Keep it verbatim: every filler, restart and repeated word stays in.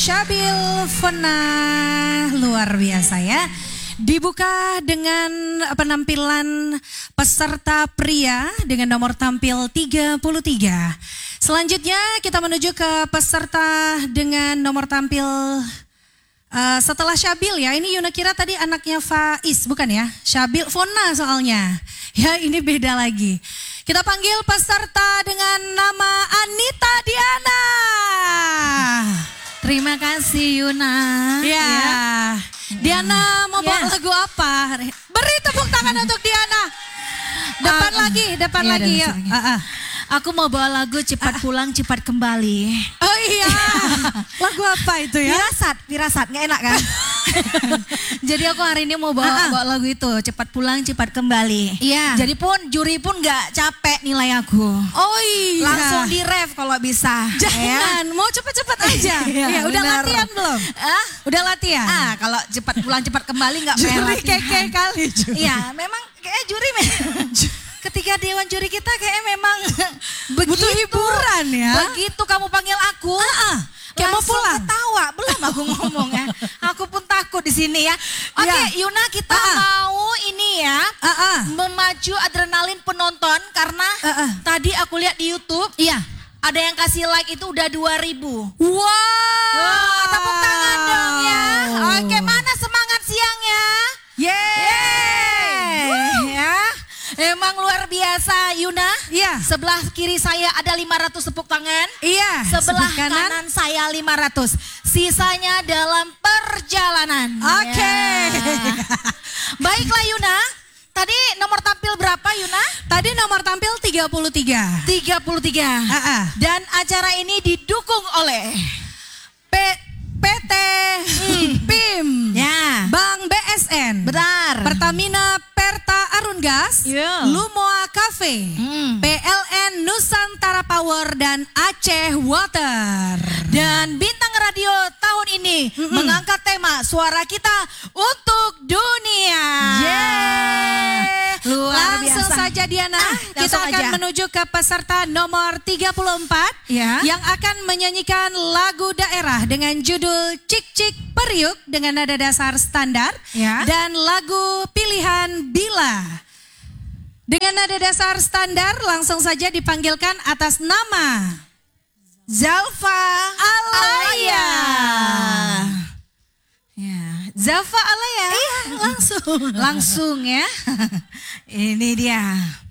Syabil Fona, luar biasa ya. Dibuka dengan penampilan peserta pria dengan nomor tampil tiga puluh tiga. Selanjutnya kita menuju ke peserta dengan nomor tampil uh, setelah Syabil ya. Ini Yuna kira tadi anaknya Faiz, bukan ya? Syabil Fona soalnya. Ya ini beda lagi. Kita panggil peserta dengan nama Anita Diana. Terima kasih Yuna. Ya. ya. Diana mau bawa ya. lagu apa? Beri tepuk tangan untuk Diana. Depan uh, lagi, depan ya, lagi yuk. Uh, uh. Aku mau bawa lagu Cepat uh, Pulang Cepat Kembali. Oh iya. Lagu apa itu ya? Firasat, Firasat, nggak enak kan? Jadi aku hari ini mau bawa, uh, uh. bawa lagu itu Cepat Pulang Cepat Kembali. Iya. Jadi pun juri pun nggak capek nilai aku. Oh iya. Langsung di ref kalau bisa. Jangan, ya. Mau cepet-cepet aja. Ya, ya udah bener. Latihan belum? Ah, udah latihan. Ah, kalau cepat pulang cepat kembali nggak pernah latihan. Juri keke kali. Iya, memang kayak juri ketika dewan juri kita kayak memang begitu, butuh hiburan ya. Begitu kamu panggil aku, uh -uh. kayak mau pulang. Ketawa, belum aku ngomong ya. Aku pun takut di sini ya. Oke, okay, ya. Yuna kita uh -uh. mau ini ya, uh -uh. memacu adrenalin penonton karena uh -uh. tadi aku lihat di YouTube. Iya. Ada yang kasih like itu udah dua ribu. Wow. Wow, tepuk tangan dong ya. Oke, mana semangat siangnya? Yeay. Ya. Emang luar biasa Yuna. Iya. Sebelah kiri saya ada lima ratus tepuk tangan. Iya. Sebelah kanan? kanan saya lima ratus. Sisanya dalam perjalanan. Oke. Okay. Ya. Baiklah Yuna. Tadi nomor tampil berapa Yuna? Tadi nomor tampil tiga puluh tiga. tiga puluh tiga. Uh -uh. Dan acara ini didukung oleh P PT hmm. P I M, ya. Bank B S N, benar. Pertamina Perta Arun Gas, yeah. Lumoa Cafe, hmm. P L N Nusantara Power dan Aceh Water. Dan Bintang Radio tahun ini mm -mm. mengangkat tema Suara Kita Untuk Dunia. Yeah. Luar Langsung biasa. saja Diana, ah, kita akan aja. menuju ke peserta nomor tiga puluh empat ya. yang akan menyanyikan lagu daerah dengan judul Cik Cik Periuk dengan nada dasar standar ya. dan lagu pilihan Bila. Dengan nada dasar standar langsung saja dipanggilkan atas nama Zalfa Alaya. Ya, Zalfa Alaya. Iya, langsung. Langsung ya. Ini dia.